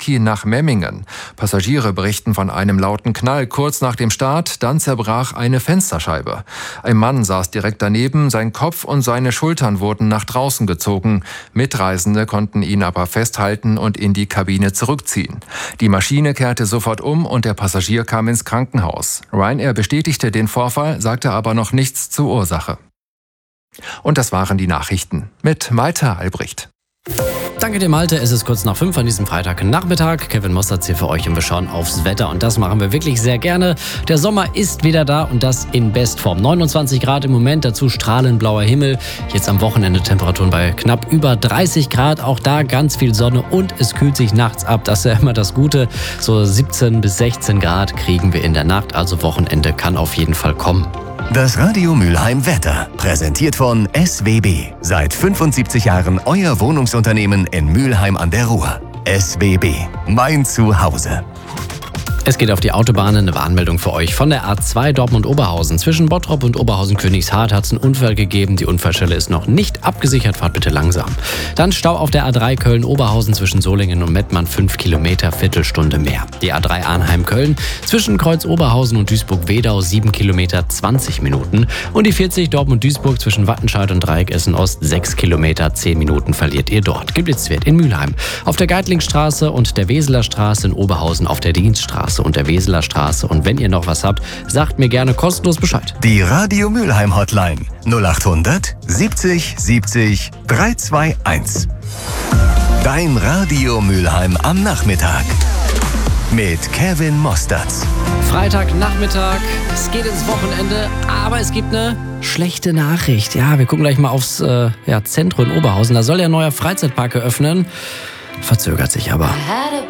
Niki nach Memmingen. Passagiere berichten von einem lauten Knall kurz nach dem Start, dann zerbrach eine Fensterscheibe. Ein Mann saß direkt daneben, sein Kopf und seine Schultern wurden nach draußen gezogen. Mitreisende konnten ihn aber festhalten und in die Kabine zurückziehen. Die Maschine kehrte sofort um und der Passagier kam ins Krankenhaus. Ryanair bestätigte den Vorfall, sagte aber noch nichts zur Ursache. Und das waren die Nachrichten mit Malte Albrecht. Danke dir, Malte. Es ist kurz nach 5 an diesem Freitagnachmittag. Kevin Mossertz hier für euch und wir schauen aufs Wetter. Und das machen wir wirklich sehr gerne. Der Sommer ist wieder da und das in Bestform. 29 Grad im Moment, dazu strahlend blauer Himmel. Jetzt am Wochenende Temperaturen bei knapp über 30 Grad. Auch da ganz viel Sonne und es kühlt sich nachts ab. Das ist ja immer das Gute. So 17 bis 16 Grad kriegen wir in der Nacht. Also Wochenende kann auf jeden Fall kommen. Das Radio Mülheim Wetter, präsentiert von SWB. Seit 75 Jahren euer Wohnungsunternehmen in Mülheim an der Ruhr. SWB, mein Zuhause. Es geht auf die Autobahnen, eine Warnmeldung für euch. Von der A2 Dortmund-Oberhausen. Zwischen Bottrop und Oberhausen-Königshardt hat es einen Unfall gegeben. Die Unfallstelle ist noch nicht abgesichert. Fahrt bitte langsam. Dann Stau auf der A3 Köln-Oberhausen zwischen Solingen und Mettmann. 5 Kilometer, Viertelstunde mehr. Die A3 Arnheim-Köln zwischen Kreuz-Oberhausen und Duisburg-Wedau. 7 Kilometer, 20 Minuten. Und die 40 Dortmund-Duisburg zwischen Wattenscheid und Dreieck Essen-Ost. 6 Kilometer, 10 Minuten verliert ihr dort. Geblitztwert in Mülheim. Auf der Geitlingstraße und der Weseler Straße in Oberhausen auf der Dienststraße und der Weseler Straße. Und wenn ihr noch was habt, sagt mir gerne kostenlos Bescheid. Die Radio Mülheim Hotline 0800 70 70 321. Dein Radio Mülheim am Nachmittag. Mit Kevin Mossertz. Freitagnachmittag, es geht ins Wochenende, aber es gibt eine schlechte Nachricht. Ja, wir gucken gleich mal aufs Zentrum in Oberhausen. Da soll ja ein neuer Freizeitpark eröffnen. Verzögert sich aber.